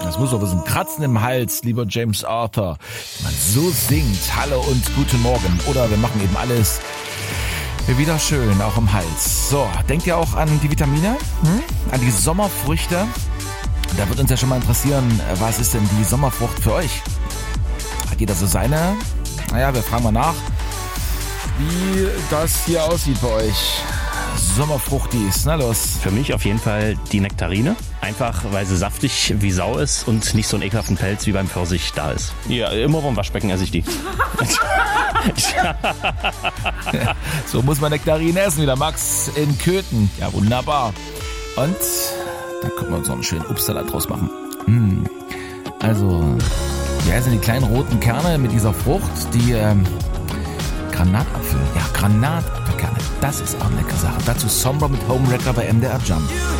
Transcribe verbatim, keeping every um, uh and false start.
Das muss doch was ein Kratzen im Hals, lieber James Arthur. Man so singt. Hallo und guten Morgen. Oder wir machen eben alles wieder schön, auch im Hals. So, denkt ihr auch an die Vitamine? Hm? An die Sommerfrüchte? Da wird uns ja schon mal interessieren, was ist denn die Sommerfrucht für euch? Hat jeder so seine? Naja, wir fragen mal nach, wie das hier aussieht bei euch. Sommerfruchtis, na los. Für mich auf jeden Fall die Nektarine. Einfach, weil sie saftig wie Sau ist und nicht so einen ekelhaften Pelz wie beim Pfirsich da ist. Ja, immer vom Waschbecken esse ich die. So muss man Nektarine essen, wie der Max in Köthen. Ja, wunderbar. Und da können wir uns noch einen schönen Obstsalat draus machen. Mmh. Also, wie heißen die kleinen roten Kerne mit dieser Frucht? Die ähm, Granatapfel. Ja, Granatapfelkerne. Das ist auch eine leckere Sache. Dazu Sombra mit Homewrecker bei M D R Jump.